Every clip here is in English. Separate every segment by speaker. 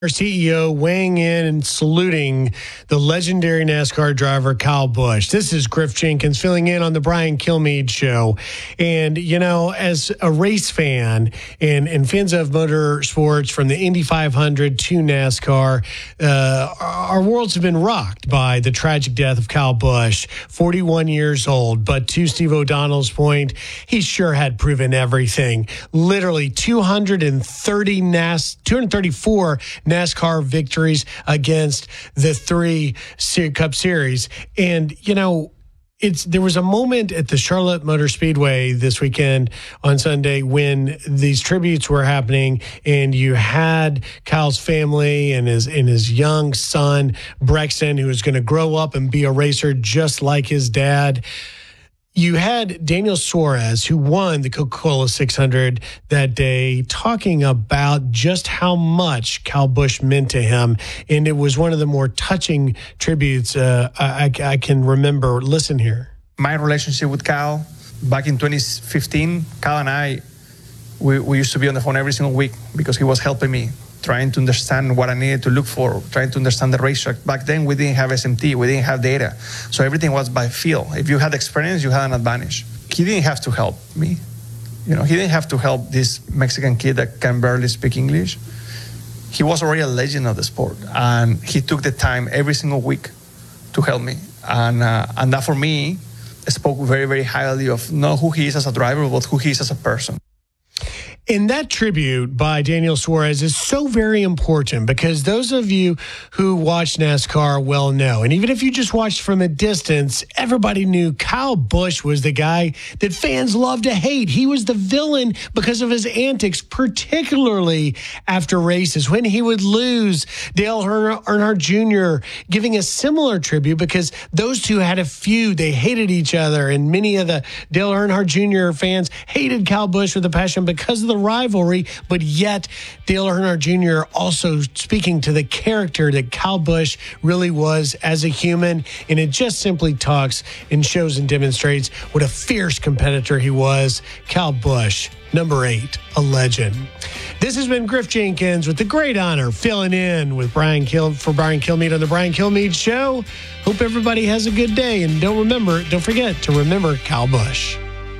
Speaker 1: Our CEO weighing in and saluting the legendary NASCAR driver Kyle Busch. This is Griff Jenkins filling in on the Brian Kilmeade Show. And, you know, as a race fan and fans of motorsports from the Indy 500 to NASCAR, our worlds have been rocked by the tragic death of Kyle Busch, 41 years old. But to Steve O'Donnell's point, he sure had proven everything. Literally 234 NASCAR victories against the three Cup Series. And, you know, there was a moment at the Charlotte Motor Speedway this weekend on Sunday when these tributes were happening, and you had Kyle's family and his young son, Brexton, who is going to grow up and be a racer just like his dad. You had Daniel Suarez, who won the Coca-Cola 600 that day, talking about just how much Kyle Busch meant to him. And it was one of the more touching tributes I can remember. Listen here.
Speaker 2: My relationship with Kyle back in 2015, Kyle and I, we used to be on the phone every single week because he was helping me, trying to understand what I needed to look for, trying to understand the racetrack. Back then, we didn't have SMT, we didn't have data. So everything was by feel. If you had experience, you had an advantage. He didn't have to help me. You know, he didn't have to help this Mexican kid that can barely speak English. He was already a legend of the sport. And he took the time every single week to help me. And that, for me, spoke very, very highly of not who he is as a driver, but who he is as a person.
Speaker 1: And that tribute by Daniel Suarez is so very important because those of you who watch NASCAR well know, and even if you just watched from a distance, everybody knew Kyle Busch was the guy that fans love to hate. He was the villain because of his antics, particularly after races. When he would lose, Dale Earnhardt Jr. giving a similar tribute because those two had a feud. They hated each other, and many of the Dale Earnhardt Jr. fans hated Kyle Busch with a passion because of the rivalry, but yet Dale Earnhardt Jr. also speaking to the character that Kyle Busch really was as a human, and it just simply talks and shows and demonstrates what a fierce competitor he was. Kyle Busch, number 8, a legend. This has been Griff Jenkins with the great honor filling in with Brian Kilmeade on the Brian Kilmeade Show. Hope everybody has a good day, and don't forget to remember Kyle Busch.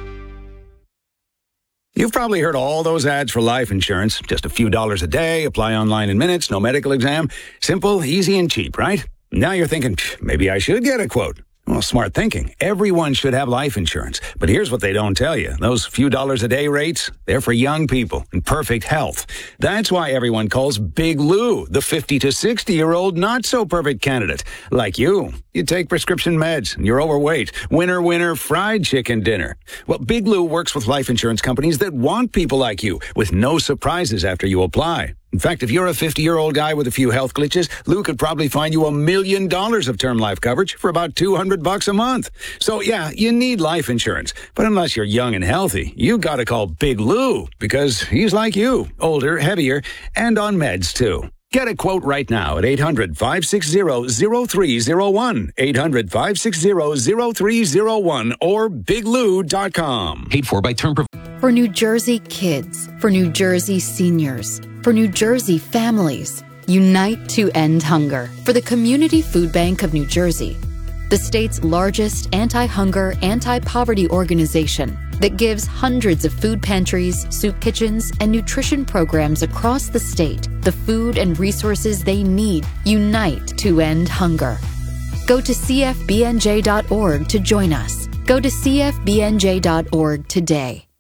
Speaker 3: You've probably heard all those ads for life insurance. Just a few dollars a day, apply online in minutes, no medical exam. Simple, easy, and cheap, right? Now you're thinking, maybe I should get a quote. Well, smart thinking. Everyone should have life insurance. But here's what they don't tell you. Those few dollars a day rates, they're for young people in perfect health. That's why everyone calls Big Lou the 50 to 60-year-old not-so-perfect candidate. Like you. You take prescription meds, and you're overweight. Winner, fried chicken dinner. Well, Big Lou works with life insurance companies that want people like you, with no surprises after you apply. In fact, if you're a 50-year-old guy with a few health glitches, Lou could probably find you $1 million of term life coverage for about $200 a month. So, yeah, you need life insurance. But unless you're young and healthy, you gotta call Big Lou, because he's like you, older, heavier, and on meds, too. Get a quote right now at 800-560-0301, 800-560-0301, or biglou.com.
Speaker 4: Paid for by Term
Speaker 5: For New Jersey kids, for New Jersey seniors, for New Jersey families, unite to end hunger. For the Community Food Bank of New Jersey, the state's largest anti-hunger, anti-poverty organization that gives hundreds of food pantries, soup kitchens, and nutrition programs across the state the food and resources they need. Unite to end hunger. Go to cfbnj.org to join us. Go to cfbnj.org today.